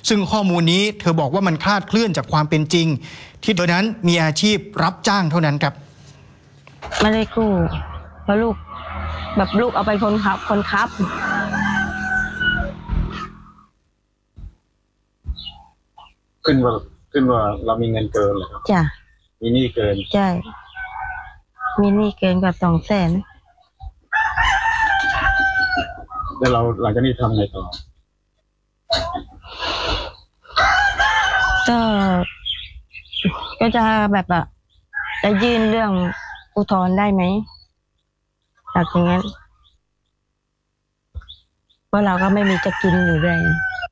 ซึ่งข้อมูลนี้เธอบอกว่ามันคลาดเคลื่อนจากความเป็นจริงที่เธอนั้นมีอาชีพรับจ้างเท่านั้นครับไม่ได้กู้เพราะลูกเอาไปคนขับขึ้นว่าเรามีเงินเกินเหรอครับจ้ะมีหนี้เกินใช่มีหนี้เกินกว่า200,000 แล้วเราหลังจากนี้ทำไงต่อก็จะแบบจะยื่นเรื่องอุทธรณ์ได้ไหมจากอย่างนั้นเพราะเราก็ไม่มีจะกินอยู่ด้วย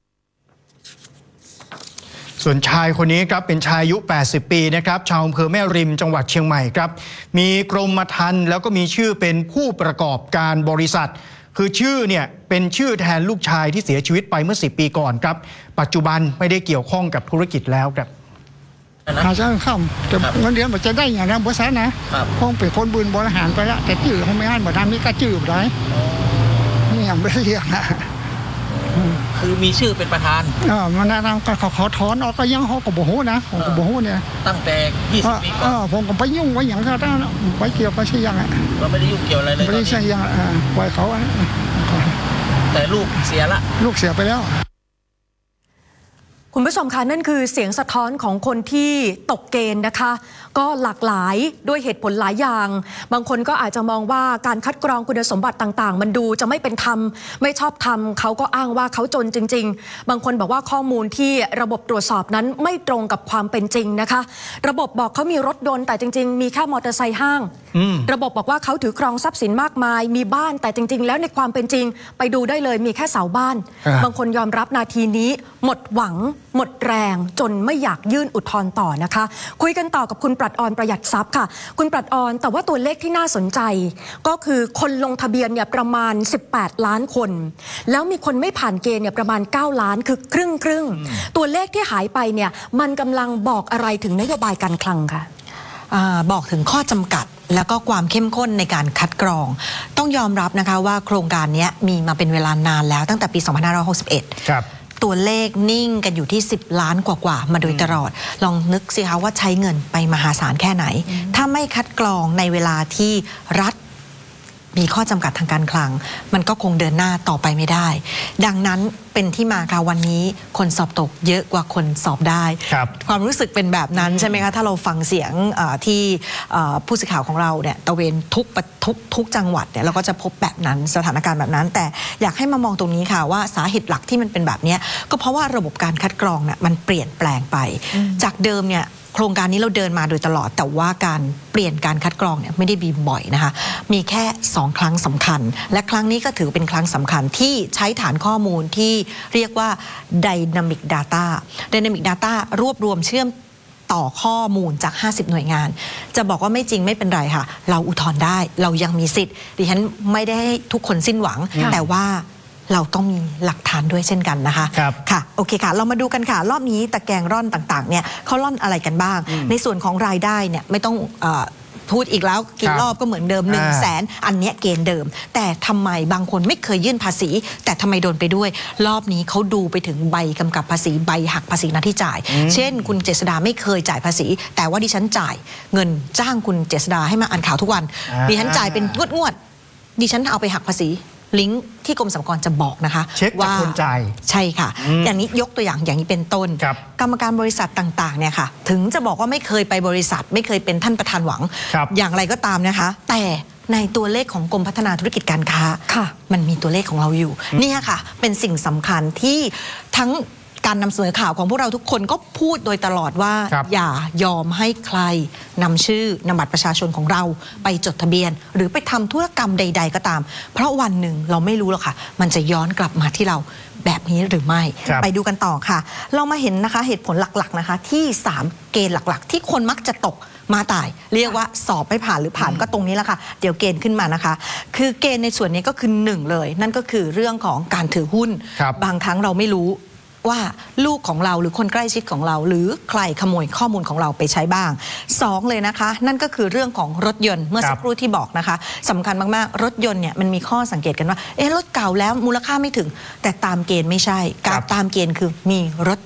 ส่วนชายคนนี้ครับเป็นชายอายุ80 ปีนะครับชาวอำเภอแม่ริมจังหวัดเชียงใหม่ครับมีกรมธรรม์แล้วก็มีชื่อเป็นผู้ประกอบการบริษัทคือชื่อเนี่ยเป็นชื่อแทนลูกชายที่เสียชีวิตไปเมื่อ10 ปีก่อนครับปัจจุบันไม่ได้เกี่ยวข้องกับธุรกิจแล้วครับหาเช้าค่ำแต่เงินเดือนมันจะได้อย่างนั้นบริษัทนะคงเป็นคนบุญบริหารไปแล้วแต่จื่อเขาไม่ให้หมดทำนี่ก็จื่อไปนี่ยังไม่เรียกนะคือมีชื่อเป็นประธานมันนั่งก็ขอถอนออกก็ยังเขาก็บอกโหนะผมก็บอกโหเนี่ยตั้งแต่20 ปีก่อนผมก็ไปยุ่งไว้อย่างเขาได้ไปเกี่ยวไปใช่ยังเราไม่ได้ยุ่งเกี่ยวอะไรเลยไม่ได้ใช่ยังปล่อยเขาแต่ลูกเสียละลูกเสียไปแล้วคุณผู้ชมคะนั่นคือเสียงสะท้อนของคนที่ตกเกณฑ์นะคะก็หลากหลายด้วยเหตุผลหลายอย่างบางคนก็อาจจะมองว่าการคัดกรองคุณสมบัติต่างๆมันดูจะไม่เป็นธรรมไม่ชอบธรรมเขาก็อ้างว่าเขาจนจริงๆบางคนบอกว่าข้อมูลที่ระบบตรวจสอบนั้นไม่ตรงกับความเป็นจริงนะคะระบบบอกเขามีรถยนต์แต่จริงๆมีแค่มอเตอร์ไซค์ห้างระบบบอกว่าเขาถือครองทรัพย์สินมากมายมีบ้านแต่จริงๆแล้วในความเป็นจริงไปดูได้เลยมีแค่เสาบ้านบางคนยอมรับนาทีนี้หมดหวังหมดแรงจนไม่อยากยื่นอุทธรณ์ต่อนะคะคุยกันต่อกับคุณปรัชออนประหยัดทรัพย์ค่ะคุณปรัชออนแต่ว่าตัวเลขที่น่าสนใจก็คือคนลงทะเบียนเนี่ยประมาณ18 ล้านคนแล้วมีคนไม่ผ่านเกณฑ์เนี่ยประมาณ9 ล้านคือครึ่งตัวเลขที่หายไปเนี่ยมันกำลังบอกอะไรถึงนโยบายการคลังค่ะบอกถึงข้อจำกัดแล้วก็ความเข้มข้นในการคัดกรองต้องยอมรับนะคะว่าโครงการนี้มีมาเป็นเวลานานแล้วตั้งแต่ปี 2561 ครับตัวเลขนิ่งกันอยู่ที่10 ล้านกว่ามาโดยตลอดลองนึกสิคะว่าใช้เงินไปมหาศาลแค่ไหนถ้าไม่คัดกรองในเวลาที่รัฐมีข้อจำกัดทางการคลังมันก็คงเดินหน้าต่อไปไม่ได้ดังนั้นเป็นที่มาค่ะวันนี้คนสอบตกเยอะกว่าคนสอบได้ความรู้สึกเป็นแบบนั้นใช่ไหมคะถ้าเราฟังเสียงที่ผู้สื่อข่าวของเราเนี่ยตะเวนทุกจังหวัดเนี่ยเราก็จะพบแบบนั้นสถานการณ์แบบนั้นแต่อยากให้มามองตรงนี้ค่ะว่าสาเหตุหลักที่มันเป็นแบบนี้ก็เพราะว่าระบบการคัดกรองเนี่ยมันเปลี่ยนแปลงไปจากเดิมเนี่ยโครงการนี้เราเดินมาโดยตลอดแต่ว่าการเปลี่ยนการคัดกรองเนี่ยไม่ได้มีบ่อยนะคะมีแค่2 ครั้งสำคัญและครั้งนี้ก็ถือเป็นครั้งสำคัญที่ใช้ฐานข้อมูลที่เรียกว่า Dynamic Data รวบรวมเชื่อมต่อข้อมูลจาก50 หน่วยงานจะบอกว่าไม่จริงไม่เป็นไรค่ะเราอุทธรณ์ได้เรายังมีสิทธิ์ดิฉันไม่ได้ให้ทุกคนสิ้นหวังแต่ว่าเราต้องมีหลักฐานด้วยเช่นกันนะคะค่ะโอเคค่ะเรามาดูกันค่ะรอบนี้ตะแกรงร่อนต่างๆเนี่ยเขาร่อนอะไรกันบ้างในส่วนของรายได้เนี่ยไม่ต้องพูดอีกแล้วกี่รอบก็เหมือนเดิม100,000อันนี้เกณฑ์เดิมแต่ทำไมบางคนไม่เคยยื่นภาษีแต่ทำไมโดนไปด้วยรอบนี้เขาดูไปถึงใบกำกับภาษีใบหักภาษีหน้าที่จ่ายเช่นคุณเจษดาไม่เคยจ่ายภาษีแต่ว่าดิฉันจ่ายเงินจ้างคุณเจษดาให้มาอ่านข่าวทุกวันดิฉันจ่ายเป็นงวดดิฉันเอาไปหักภาษีลิงก์ที่กรมสรรพากรจะบอกนะคะเช็คจากคนจ่ายใช่ค่ะอย่างนี้ยกตัวอย่างนี้เป็นต้นกรรมการบริษัทต่างๆเนี่ยค่ะถึงจะบอกว่าไม่เคยไปบริษัทไม่เคยเป็นท่านประธานหวังอย่างไรก็ตามนะคะแต่ในตัวเลขของกรมพัฒนาธุรกิจการค้ามันมีตัวเลขของเราอยู่นี่ค่ะเป็นสิ่งสำคัญที่ทั้งการนำเสนอข่าวของพวกเราทุกคนก็พูดโดยตลอดว่าอย่ายอมให้ใครนำชื่อนำบัตรประชาชนของเราไปจดทะเบียนหรือไปทำธุรกรรมใดๆก็ตามเพราะวันหนึ่งเราไม่รู้หรอกค่ะมันจะย้อนกลับมาที่เราแบบนี้หรือไม่ไปดูกันต่อค่ะเรามาเห็นนะคะเหตุผลหลักๆนะคะที่3เกณฑ์หลักๆที่คนมักจะตกมาตายเรียกว่าสอบไม่ผ่านหรือผ่านก็ตรงนี้แหละค่ะเดี๋ยวเกณฑ์ขึ้นมานะคะคือเกณฑ์ในส่วนนี้ก็คือ1เลยนั่นก็คือเรื่องของการถือหุ้นบางครั้งเราไม่รู้ว่าลูกของเราหรือคนใกล้ชิดของเราหรือใครขโมยข้อมูลของเราไปใช้บ้าง2เลยนะคะนั่นก็คือเรื่องของรถยนต์เมื่อสักครู่ที่บอกนะคะสำคัญมากๆรถยนต์เนี่ยมันมีข้อสังเกตกันว่ารถเก่าแล้วมูลค่าไม่ถึงแต่ตามเกณฑ์ไม่ใช่การตามเกณฑ์คือมีรถ